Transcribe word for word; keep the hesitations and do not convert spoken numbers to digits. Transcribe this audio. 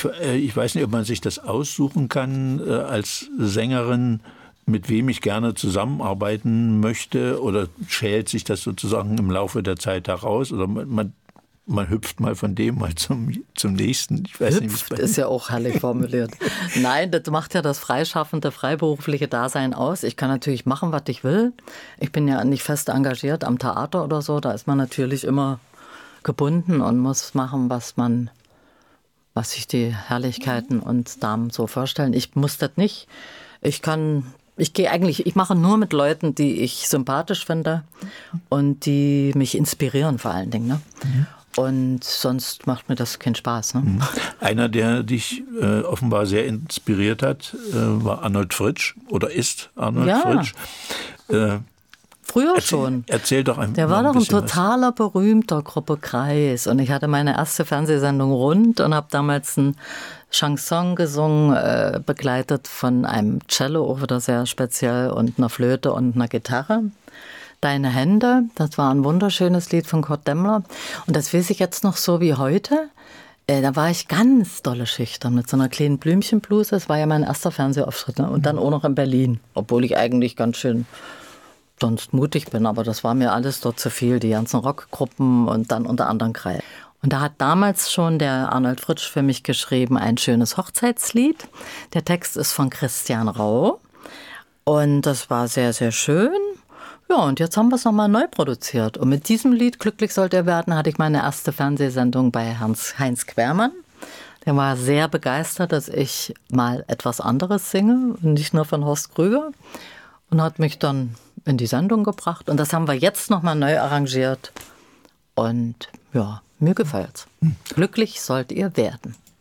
ich, äh, ich weiß nicht, ob man sich das aussuchen kann äh, als Sängerin, mit wem ich gerne zusammenarbeiten möchte, oder schält sich das sozusagen im Laufe der Zeit heraus, oder man, man, man hüpft mal von dem mal zum, zum nächsten. Ich weiß hüpft nicht, ist ja auch herrlich formuliert. Nein, das macht ja das freischaffende, freiberufliche Dasein aus. Ich kann natürlich machen, was ich will. Ich bin ja nicht fest engagiert am Theater oder so. Da ist man natürlich immer gebunden und muss machen, was man, was sich die Herrlichkeiten und Damen so vorstellen. Ich muss das nicht. Ich kann... Ich gehe eigentlich, ich mache nur mit Leuten, die ich sympathisch finde und die mich inspirieren vor allen Dingen. Ne? Mhm. Und sonst macht mir das keinen Spaß. Ne? Mhm. Einer, der dich äh, offenbar sehr inspiriert hat, äh, war Arnold Fritsch oder ist Arnold ja. Fritsch. Äh, Früher erzähl, schon. Erzähl doch ein Der war ein doch ein totaler was. berühmter Gruppe Kreis. Und ich hatte meine erste Fernsehsendung Rund und habe damals ein Chanson gesungen, äh, begleitet von einem Cello, auch wieder sehr speziell, und einer Flöte und einer Gitarre. Deine Hände, das war ein wunderschönes Lied von Kurt Demmler. Und das weiß ich jetzt noch so wie heute. Äh, da war ich ganz dolle schüchtern mit so einer kleinen Blümchenbluse. Das war ja mein erster Fernsehauftritt. Ne? Und dann auch noch in Berlin, obwohl ich eigentlich ganz schön sonst mutig bin. Aber das war mir alles dort zu viel, die ganzen Rockgruppen und dann unter anderem Kreis. Und da hat damals schon der Arnold Fritsch für mich geschrieben, ein schönes Hochzeitslied. Der Text ist von Christian Rau. Und das war sehr, sehr schön. Ja, und jetzt haben wir es nochmal neu produziert. Und mit diesem Lied, Glücklich sollt ihr werden, hatte ich meine erste Fernsehsendung bei Heinz Quermann. Der war sehr begeistert, dass ich mal etwas anderes singe, nicht nur von Horst Krüger. Und hat mich dann in die Sendung gebracht. Und das haben wir jetzt nochmal neu arrangiert. Und ja, mir gefällt's. Glücklich sollt ihr werden.